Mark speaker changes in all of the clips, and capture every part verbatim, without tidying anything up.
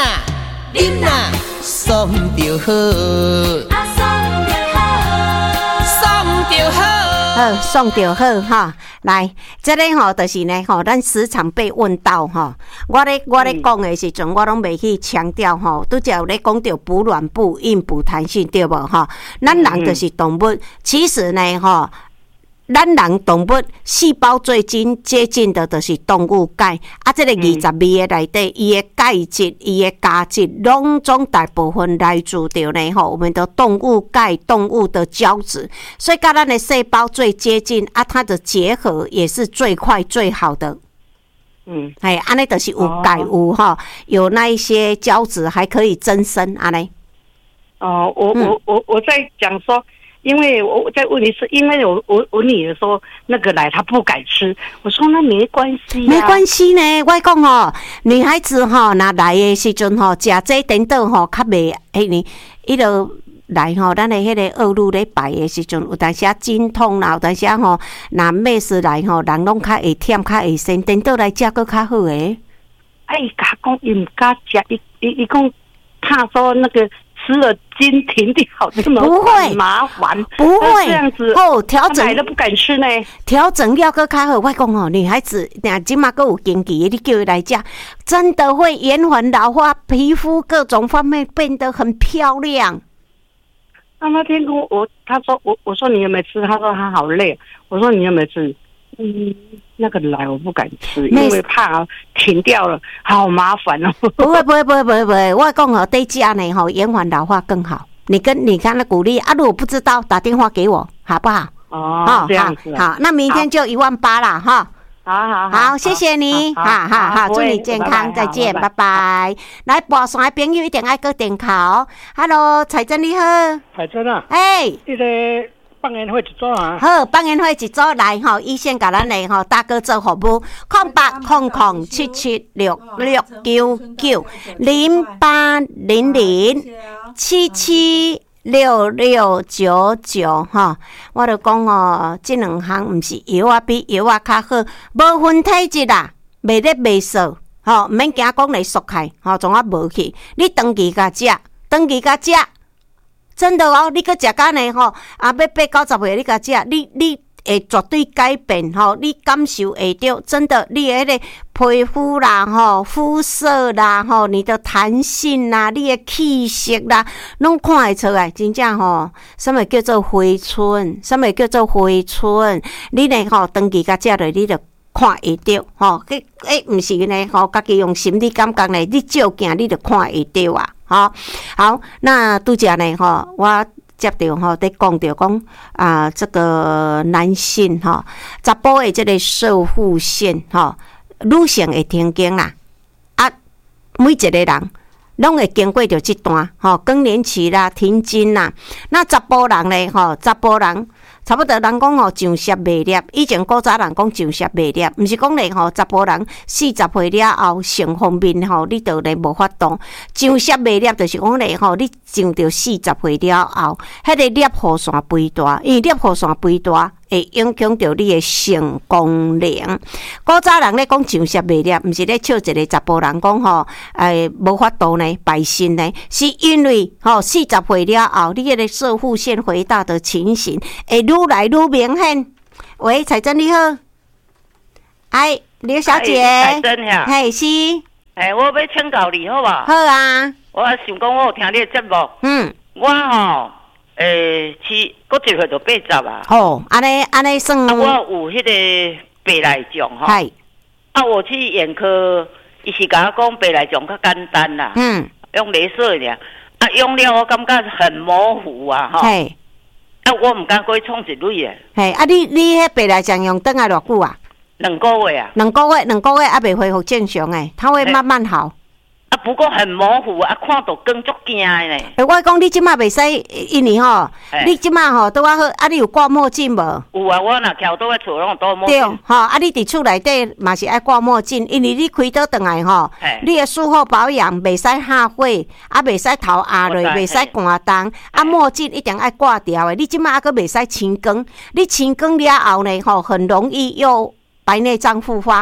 Speaker 1: 哪啉哪爽就好，爽就好，爽就好，
Speaker 2: 好爽就好哈。来，这个吼就是呢吼，咱时常被问到吼，我咧我咧讲的时阵，我拢袂去强调吼，拄则有咧讲到补软补硬补弹性对无吼？咱人就是动物，其实呢吼。咱人动物细胞最近接近的就是动物钙，啊，这个二十味的内底，伊的钙质、伊的钾质，拢总大部分来自着呢吼，我们的动物钙、动物的胶质，所以跟咱的细胞最接近啊，它的结合也是最快最好的。嗯，哎，安尼就是有钙有哈，有那一些胶质还可以增生安尼。
Speaker 3: 哦，我我我我在讲说。因为我在问你是因为我我我女儿说那个奶她不敢吃，我说那没关系、啊，
Speaker 2: 没关系呢。我讲吼，女孩子吼，那来的时阵吼，食这等等吼，较袂迄呢，伊就来吼，咱的迄个恶露咧排的时阵，有当时啊经痛啦，有当时啊吼，那妹时来吼，人拢较会忝，较会酸，等倒来食佫较好诶。
Speaker 3: 哎，甲讲伊唔敢食，伊伊伊讲怕说那个。吃了筋停掉，这么
Speaker 2: 不会
Speaker 3: 麻烦，
Speaker 2: 不会
Speaker 3: 这样子
Speaker 2: 哦。调整
Speaker 3: 奶都不敢吃呢，
Speaker 2: 调整料搁较好。我讲哦，女孩子俩今嘛搁有经济，你叫伊来食，真的会延缓老化，皮肤各种方面变得很漂亮。
Speaker 3: 他那天跟我，我他说我我说你有没有吃？他说他好累。我说你有没有吃？嗯，那个奶我不敢吃，因为怕停掉了，好麻烦哦。
Speaker 2: 不会不会不会不会不会，我讲哦，对家呢吼，延缓老化更好。你跟你看他鼓励啊，如果不知道打电话给我，好不好？
Speaker 3: 哦，哦这样子、
Speaker 2: 啊。好，那明天就一万八了哈。
Speaker 3: 好好
Speaker 2: 好，好，谢谢你，好好好，祝你健康，再见，拜拜。来，跋山的朋友一定爱搁点考。Hello， 彩珍你好。
Speaker 4: 彩珍啊。
Speaker 2: 哎。
Speaker 4: 你个。放烟会一组啊！
Speaker 2: 好，放烟会一组来吼，医生甲咱的吼大哥做服务，空八空空七七六六九九零八零零七七六六九九哈。我就讲哦，这两项毋是药啊，比药啊较好，无分体质啦，袂咧袂数，吼，毋免惊讲来缩开，吼，总啊无去，你长期甲食，长期甲食。真的哦，你搁食干呢吼，啊，要八九十岁你甲食，你你会绝对改变吼，你感受会到，真的，你的迄个皮肤啦吼，肤色啦吼，你的弹性啦，你的气色啦，拢看会出来，真正吼，什么叫做回春，什么叫做回春，你呢吼，长期甲食落，你就看会到吼，迄诶，毋是呢吼，家己用心理感觉呢，你照镜你就看会到啊。好，好，那拄则呢？吼，我接到吼，在讲到讲啊，这个男性吼，查甫的这个射护腺吼，女性会停经啦。啊，每一个人拢会经过着这段吼，更年期啦、停经啦。那查甫人呢？吼，查甫人。差不多人讲吼，上舌未裂。以前古早人讲上舌未裂，毋是讲咧吼，查甫人四十岁了后性方面吼，你就咧无法度。上舌未裂就是讲咧吼，你上到四十岁了后，迄个裂护腺肥大，因为裂护腺肥大会影响到你的性功能。古早人咧讲上舌未裂，毋是咧笑一个查甫人讲吼，诶无法度呢排肾呢，是因为吼四十岁了后，你迄个射护腺肥大的情形会愈来愈明显。喂，彩珍你好，哎，刘小姐，
Speaker 5: 彩珍呀，
Speaker 2: 嘿是，
Speaker 5: 哎，我要请教你好吧？
Speaker 2: 好啊，
Speaker 5: 我想讲我有听你的节目，
Speaker 2: 嗯，
Speaker 5: 我吼，诶，是过一岁就八十啊，
Speaker 2: 哦，安尼安尼算，
Speaker 5: 啊，我有迄个白内障吼，
Speaker 2: 系，
Speaker 5: 啊，我去眼科，伊是甲我讲白内障较简单啦，
Speaker 2: 嗯，
Speaker 5: 用雷射尔，啊，用了我感觉很模糊啊，吼。
Speaker 2: 嘿。
Speaker 5: 啊，我唔敢过去创一蕊诶。
Speaker 2: 嘿，啊，你你迄白内障用等来偌久啊？
Speaker 5: 两个月啊。
Speaker 2: 两个月，两个月还未恢复正常诶，它会慢慢好。
Speaker 5: 啊，不过很模糊啊，看到光足惊诶呢。
Speaker 2: 诶，我讲你即马袂使，因为吼，你即马吼拄啊好，啊，你有挂墨镜无？
Speaker 5: 有啊，我若徛倒咧厝拢戴墨镜。
Speaker 2: 对，吼，啊，你伫厝内底嘛是爱挂墨镜，因为你开倒转来吼，你诶术后保养袂使下火，啊，袂使头压落，袂使寒冻，啊，墨镜一定爱挂掉诶。你即马还佫袂使青光，你青光了后呢，吼，很容易又白内障复发。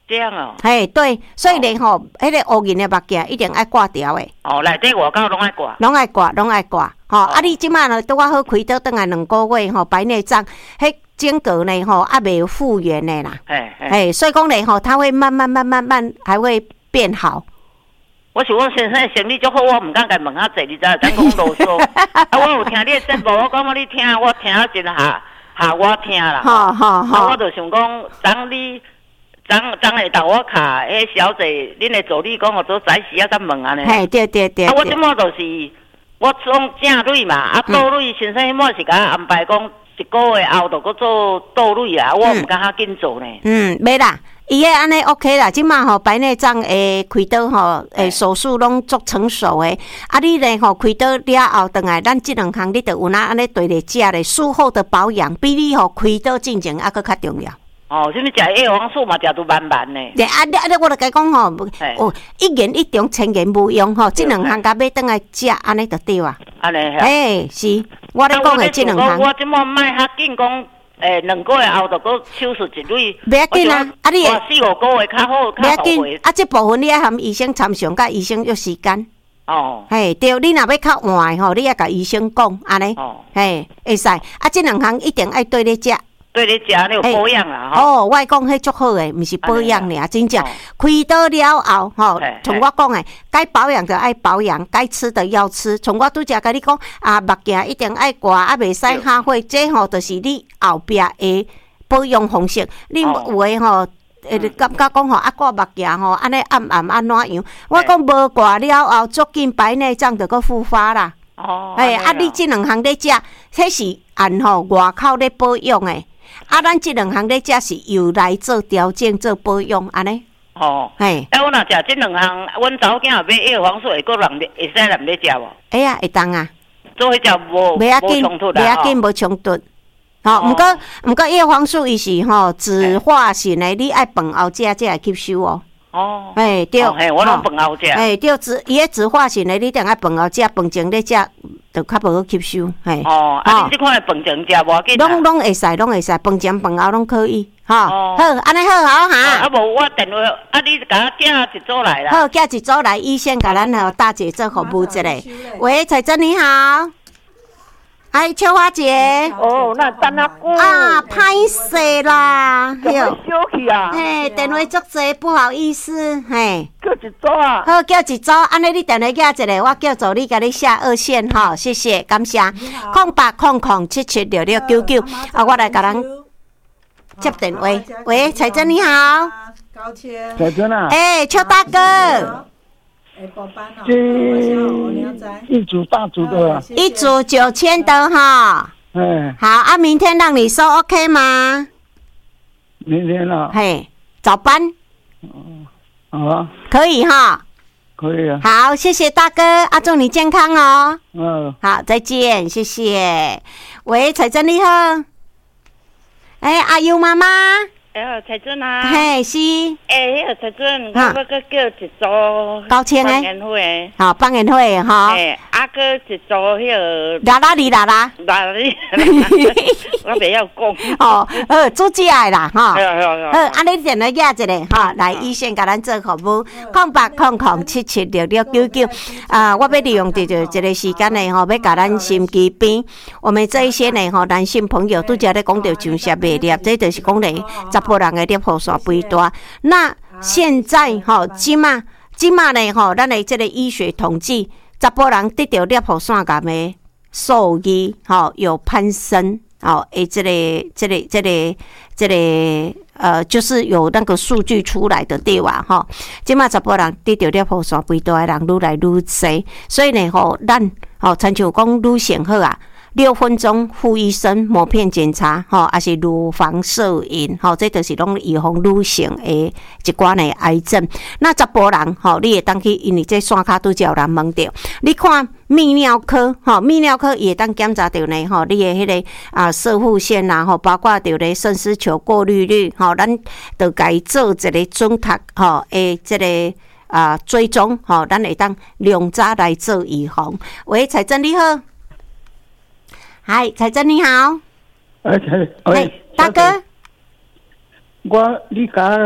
Speaker 5: 这样哦。
Speaker 2: 嘿，对，所以咧吼，迄个乌银的目镜一定爱挂条的。
Speaker 5: 哦，内底外口拢爱挂。
Speaker 2: 拢爱挂，拢爱挂。吼，啊，你即马呢，拄啊好开刀，倒来两个月吼，白内障，迄间隔呢吼，还未复原的啦。
Speaker 5: 嘿，
Speaker 2: 嘿，所以讲咧吼，它会慢慢慢慢慢还会变好。
Speaker 5: 我想我先生生理足好，我唔敢甲问遐济，你知影？敢讲啰嗦。啊，我有听你的节目，我讲我你听，我听啊真下下我听啦。
Speaker 2: 好好好。
Speaker 5: 啊，我就想讲，当你当当下到我卡，迄小姐，恁的助理讲我做早时啊，甲问安尼。
Speaker 2: 嘿，对对对。
Speaker 5: 啊，我即满就是我从正蕊嘛，啊倒蕊先生迄满是甲安排讲一个月后就搁做倒蕊啊，我唔敢遐紧做呢。
Speaker 2: 嗯，袂啦。伊个安尼 OK 啦，即马吼白内障诶开刀吼诶手术拢足成熟诶，啊你咧吼开刀了后，等来咱即两项你着有哪安尼对咧食咧，术后的保养比你吼开刀进前还佫较重要。
Speaker 5: 哦，什么食叶黄素嘛，食都慢慢呢。
Speaker 2: 对啊，你啊你我著甲讲吼，哦一言一中，千言无用吼，即两项甲买倒来食，安尼就对啊。
Speaker 5: 安尼。
Speaker 2: 诶，是，我咧讲诶即两项。
Speaker 5: 我即满卖较紧讲。诶，两个月后就搁手术一蕊，
Speaker 2: 袂要紧啊！啊，你
Speaker 5: 四五个月较好，较好
Speaker 2: 紧啊！这部分你爱含医生参详，甲医生约时间。
Speaker 5: 哦，
Speaker 2: 嘿，对，你若要较晚吼，你爱甲医生讲安尼。哦，嘿，会使。啊，这两项一定爱对咧食。
Speaker 5: 对咧食，你有保养啦
Speaker 2: 吼。哦，我讲迄足好诶，毋是保养尔，真正开刀了后吼，从我讲诶，该保养的爱保养，该吃的要吃。从我拄则甲你讲啊，目镜一定爱挂，啊，袂使下火。这吼就是你后壁诶保养方式。你有诶吼，诶，感觉讲吼，啊挂目镜吼，安尼暗暗安怎样？我讲无挂了后，足紧白内障就搁复发啦。哦。哎，啊，你即两项咧食，迄是按吼外口咧保养诶。啊，咱即两项咧食是由来做调整、做保养安尼。
Speaker 5: 哦，嘿，哎，我若食即两项，阮查某囝买叶黄素会个人会使人咧食无？会啊，会当啊。做迄只无无冲突啦，袂要紧，无冲突。吼，毋过毋过叶黄素伊是吼自化型诶，你爱饭后食才会吸收哦。哦，哎对，嘿，我拢饭后食。哎对，自伊个自化型诶，你定爱饭后食，饭前咧食。就较无去吸收，嘿。哦，啊，你即款饭前食无要紧。拢拢会使，拢会使，饭前饭后拢可以，哈。好，安尼好好哈。啊无我电话，啊你甲我寄一组来啦。好，寄一组来，医生甲咱吼大姐做服务一下。喂，彩珍你好。哎，秋花姐。
Speaker 6: 哦，那等啊久。
Speaker 2: 啊，歹势啦。
Speaker 6: 怎么休息啊？
Speaker 2: 嘿，电话足济，不好意思，嘿。
Speaker 6: 叫一组啊。
Speaker 2: 好，叫一组，安尼你电话寄一个，我叫助理甲你下二线吼，谢谢，感谢。空八空空七七六六九九，啊，我来甲咱接电话。喂，彩珍你好。
Speaker 4: 高千。
Speaker 6: 彩珍啊。
Speaker 2: 哎，邱大哥。
Speaker 6: 这一组大组的，
Speaker 2: 一组九千的哈。嗯。好啊，明天让你收 OK 吗？
Speaker 6: 明天啊。
Speaker 2: 嘿，早班。
Speaker 6: 嗯，好啊。
Speaker 2: 可以哈。
Speaker 6: 可以啊。
Speaker 2: 好，谢谢大哥，啊，祝你健康哦。
Speaker 6: 嗯。
Speaker 2: 好，再见，谢谢。喂，彩珍你好。哎，阿优妈妈。
Speaker 7: 哎，彩珍啊！
Speaker 2: 嘿，是。
Speaker 7: 哎，迄个彩珍，我要搁叫一组
Speaker 2: 高清诶，
Speaker 7: 帮宴会，
Speaker 2: 好帮宴会哈。
Speaker 7: 哎，啊，搁一组迄个
Speaker 2: 啦啦哩啦啦，
Speaker 7: 啦啦哩，我袂晓讲。
Speaker 2: 哦，好，主持爱啦哈。
Speaker 7: 好好好。
Speaker 2: 好，安尼电话寄一个哈，来医生甲咱做服务，空八空空七七六六九九。啊，我要利用这个这个时间呢，吼，要甲咱心机边，我们这一些呢，吼，男性朋友拄则咧讲到上舌袂裂，这就是讲咧，十波人的裂喉腺肥大。那现在吼，即马即马呢，吼，咱的这个医学统计，十波人得到裂喉腺癌的数字，吼，有攀升。哦，诶，这个、这个、这个、这个，呃，就是有那个数据出来的对吧？哈，今嘛十波人得到裂喉腺肥大的人愈来愈多，所以呢，吼，咱吼，亲像讲愈先好啊。六分钟护医生膜片检查，吼，还是乳房摄影，吼，这就是拢预防女性的一寡的癌症。那十波人，吼，你会当去，因为这线骹拄则有人问着，你看泌尿科，吼，泌尿科也当检查着呢，吼，你的迄个啊射护线呐，吼，包括着咧肾丝球过滤率，吼，咱就该做一个准确，吼，诶，这个啊追踪，吼，咱会当量早来做预防。喂，彩珍你好。嗨，彩珍你好。
Speaker 6: 哎，哎，
Speaker 2: 大哥，
Speaker 6: 我你甲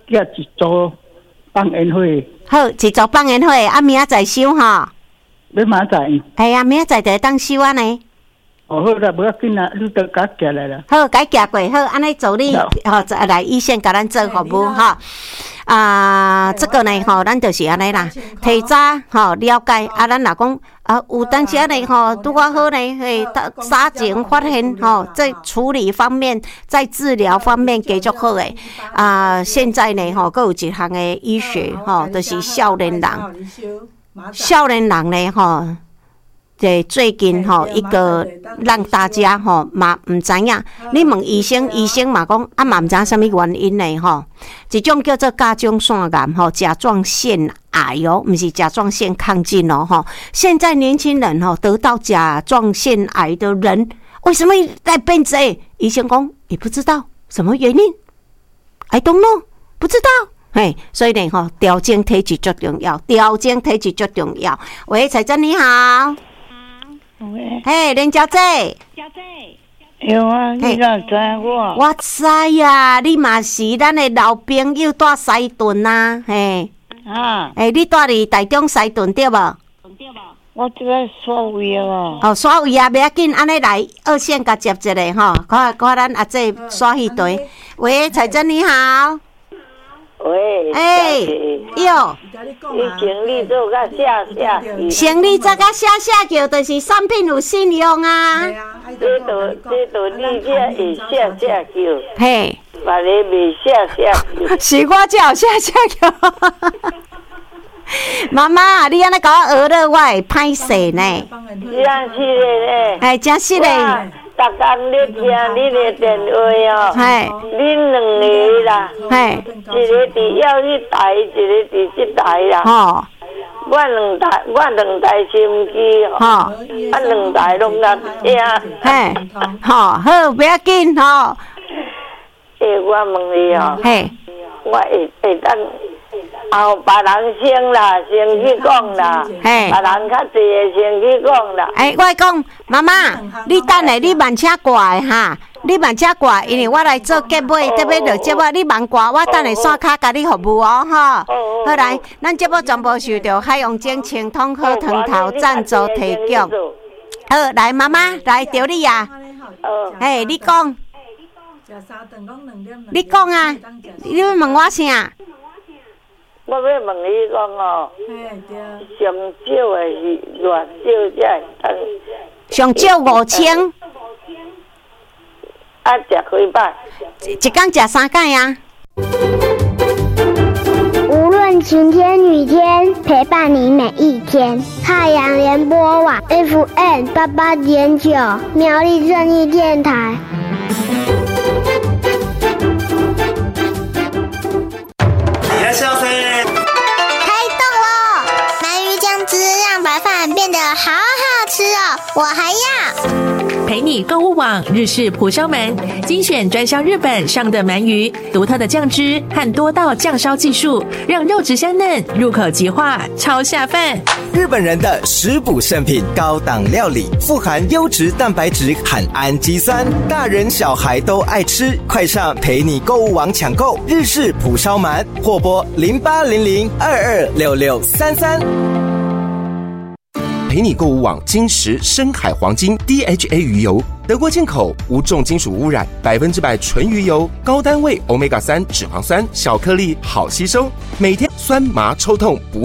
Speaker 6: 叫一组放烟火。
Speaker 2: 好，一组放烟火，啊，明仔载收哈。
Speaker 6: 要明仔载。
Speaker 2: 哎呀，明仔载就当收啊呢。
Speaker 6: 哦，好啦，不要紧啦，你都甲寄来啦。
Speaker 2: 好，甲寄过，好，安尼助你吼，再来一线甲咱做服务哈。啊，这个呢吼，咱就是安尼啦，提早吼了解，啊，咱若讲啊，有当时呢吼，拄啊好呢，嘿，早前发现吼，在处理方面，在治疗方面继续好诶。啊，现在呢吼，佫有一项诶医学吼，就是少年人，少年人呢吼。这最近吼一个让大家吼嘛唔知影，你问医生，医生嘛讲啊嘛唔知什么原因呢吼，一种叫做甲状腺癌吼，甲状腺癌哦，不是甲状腺亢进哦吼。现在年轻人吼得到甲状腺癌的人，为什么在变这？医生讲也不知道什么原因 ，I don't know， 不知道。嘿，所以呢吼，调整体质最重要，调整体质最重要。喂，彩珍你好。
Speaker 7: 喂，
Speaker 2: 嘿，林小姐，
Speaker 7: 小姐，有啊，你哪知我？
Speaker 2: 我知呀，你嘛是咱的老朋友住西屯呐，嘿，
Speaker 7: 啊，
Speaker 2: 诶，你住伫台中西屯对无？
Speaker 7: 对无？我这个刷位啊。
Speaker 2: 哦，刷位啊，不要紧，安尼来二线甲接一个吼，看看咱阿姐刷一堆。喂，彩珍你好。
Speaker 7: 喂，
Speaker 2: 哎，哟，
Speaker 7: 你行李做甲下下去，
Speaker 2: 行李做甲下下叫，就是产品有信用啊。
Speaker 7: 这都这都你这会下下叫，
Speaker 2: 嘿，
Speaker 7: 别个未下下叫，
Speaker 2: 是我才有下下叫。妈妈，你安尼甲我学了，我会歹势呢。
Speaker 7: 真是的咧，
Speaker 2: 哎，真是的。
Speaker 7: 逐工咧听你的电话哦，
Speaker 2: 嘿，
Speaker 7: 恁两个啦，
Speaker 2: 嘿，
Speaker 7: 一个伫要去台，一个伫这台啦。
Speaker 2: 吼，
Speaker 7: 我两台，我两台收音机吼，啊两台拢甲听。
Speaker 2: 嘿，吼，好，不要紧吼。
Speaker 7: 诶，我问你哦，
Speaker 2: 嘿，
Speaker 7: 我会会当后别人先啦，先去讲啦，
Speaker 2: 嘿，
Speaker 7: 别人较济的先去讲啦。
Speaker 2: 哎，我讲妈妈，你等下你慢车过来哈，你慢车过来，因为我来做结尾，特别着节目，你慢过，我等下线卡甲你服务哦，哈。好来，咱节目全部受到海洋精清通好汤头赞助提供。好，来妈妈，来着你啊。哎，你讲。你讲啊，你要问我啥？
Speaker 7: 我要问你讲哦，上少的是偌少才会当？
Speaker 2: 上少五千。
Speaker 7: 啊，食几摆？
Speaker 2: 一工食三摆啊。
Speaker 8: 无论晴天雨天，陪伴你每一天。太阳联播网 F M 八八点九，苗栗正义电台。
Speaker 9: 开动喽！鳗鱼酱汁让白饭变得好好吃哦，我还要。
Speaker 10: 陪你购物网日式蒲烧鳗，精选专销日本上的鳗鱼，独特的酱汁和多道酱烧技术，让肉质香嫩，入口即化，超下饭。
Speaker 11: 日本人的食补圣品，高档料理，富含优质蛋白质和氨基酸，大人小孩都爱吃。快上陪你购物网抢购日式蒲烧鳗，或拨零八零零二二六六三三。
Speaker 12: 陪你购物网金石深海黄金 D H A 鱼油，德国进口，无重金属污染，百分之百纯鱼油，高单位 欧米伽 三脂肪酸，小颗粒好吸收，每天酸麻抽痛不